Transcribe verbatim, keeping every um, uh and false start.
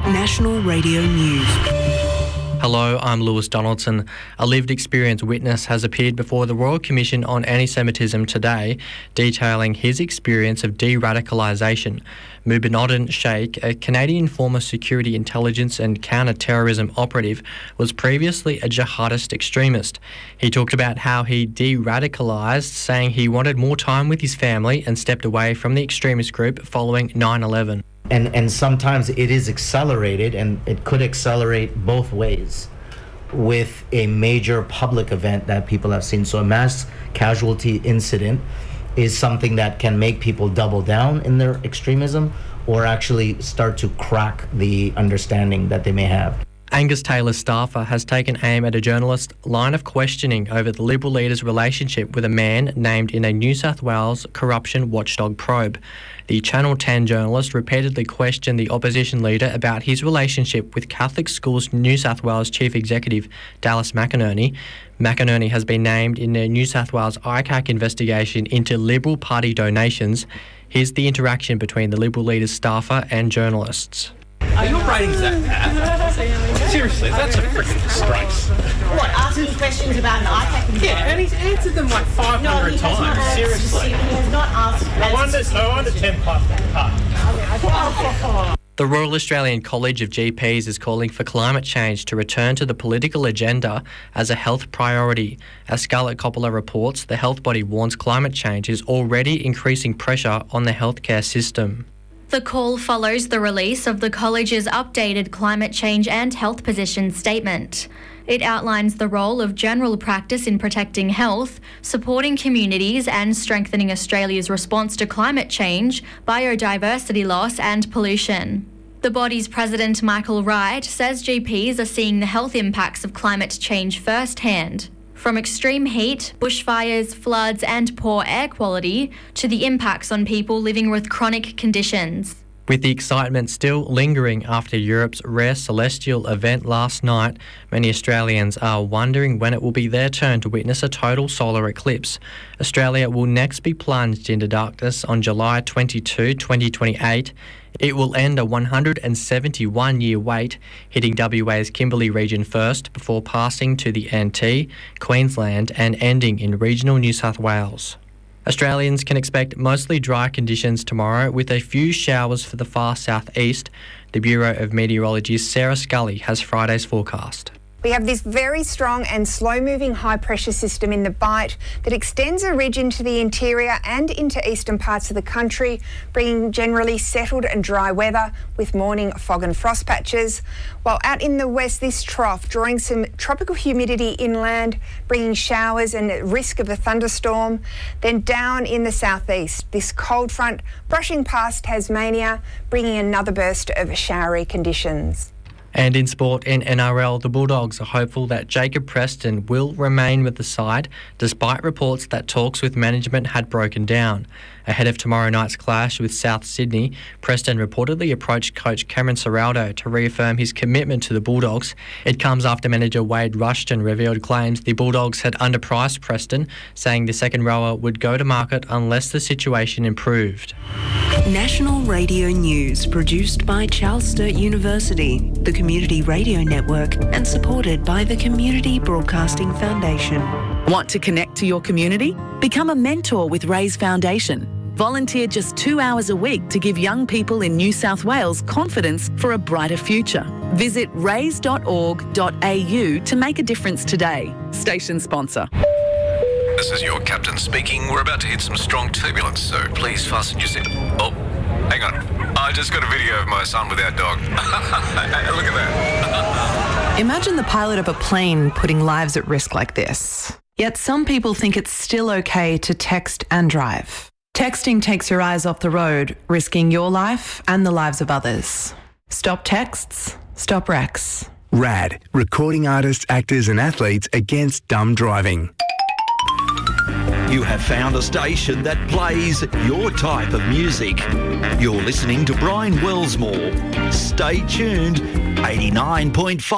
National Radio News. Hello, I'm Lewis Donaldson. A lived experience witness has appeared before the Royal Commission on Anti-Semitism today, detailing his experience of de-radicalisation. Mubinodin Sheikh, a Canadian former security intelligence and counter-terrorism operative, was previously a jihadist extremist. He talked about how he de-radicalised, saying he wanted more time with his family and stepped away from the extremist group following nine eleven. And and sometimes it is accelerated, and it could accelerate both ways with a major public event that people have seen. So a mass casualty incident is something that can make people double down in their extremism or actually start to crack the understanding that they may have. Angus Taylor's staffer has taken aim at a journalist's line of questioning over the Liberal leader's relationship with a man named in a New South Wales corruption watchdog probe. The Channel ten journalist repeatedly questioned the opposition leader about his relationship with Catholic Schools New South Wales Chief Executive Dallas McInerney. McInerney has been named in the New South Wales I C A C investigation into Liberal Party donations. Here's the interaction between the Liberal leader's staffer and journalists. Are your ratings that bad? Seriously, that's a freaking disgrace. What, asking questions about an I C A C? Yeah, and he's answered them like five hundred no, times. Not, Seriously. He has not asked... No wonder, no wonder ten plus cut. The Royal Australian College of G Ps is calling for climate change to return to the political agenda as a health priority. As Scarlett Coppola reports, the health body warns climate change is already increasing pressure on the healthcare system. The call follows the release of the college's updated climate change and health position statement. It outlines the role of general practice in protecting health, supporting communities and strengthening Australia's response to climate change, biodiversity loss and pollution. The body's president, Michael Wright, says G Ps are seeing the health impacts of climate change firsthand. From extreme heat, bushfires, floods and poor air quality to the impacts on people living with chronic conditions. With the excitement still lingering after Europe's rare celestial event last night, many Australians are wondering when it will be their turn to witness a total solar eclipse. Australia will next be plunged into darkness on July twenty-second, twenty twenty-eight. It will end a one hundred seventy-one year wait, hitting W A's Kimberley region first before passing to the N T, Queensland and ending in regional New South Wales. Australians can expect mostly dry conditions tomorrow with a few showers for the far southeast. The Bureau of Meteorology's Sarah Scully has Friday's forecast. We have this very strong and slow-moving high-pressure system in the Bight that extends a ridge into the interior and into eastern parts of the country, bringing generally settled and dry weather with morning fog and frost patches. While out in the west, this trough drawing some tropical humidity inland, bringing showers and risk of a thunderstorm. Then down in the southeast, this cold front brushing past Tasmania, bringing another burst of showery conditions. And in sport, in N R L, the Bulldogs are hopeful that Jacob Preston will remain with the side, despite reports that talks with management had broken down. Ahead of tomorrow night's clash with South Sydney, Preston reportedly approached coach Cameron Ciraldo to reaffirm his commitment to the Bulldogs. It comes after manager Wade Rushton revealed claims the Bulldogs had underpriced Preston, saying the second rower would go to market unless the situation improved. National Radio News, produced by Charles Sturt University, the Community Radio Network, and supported by the Community Broadcasting Foundation. Want to connect to your community? Become a mentor with Raise Foundation. Volunteer just two hours a week to give young people in New South Wales confidence for a brighter future. Visit raise dot org dot a u to make a difference today. Station sponsor. This is your captain speaking. We're about to hit some strong turbulence, so please fasten your seat. Oh, hang on. I just got a video of my son with our dog. Hey, look at that. Imagine the pilot of a plane putting lives at risk like this. Yet some people think it's still okay to text and drive. Texting takes your eyes off the road, risking your life and the lives of others. Stop texts, stop wrecks. RAD, recording artists, actors and athletes against dumb driving. You have found a station that plays your type of music. You're listening to Brian Wellsmore. Stay tuned, eighty-nine point five.